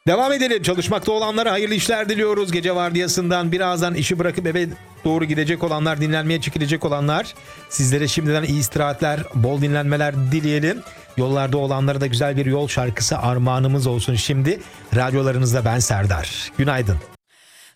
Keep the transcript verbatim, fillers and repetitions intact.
Devam edelim. Çalışmakta olanlara hayırlı işler diliyoruz. Gece vardiyasından birazdan işi bırakıp eve doğru gidecek olanlar, dinlenmeye çekilecek olanlar, sizlere şimdiden iyi istirahatler, bol dinlenmeler dileyelim. Yollarda olanlara da güzel bir yol şarkısı armağanımız olsun şimdi. Radyolarınızda ben Serdar. Günaydın.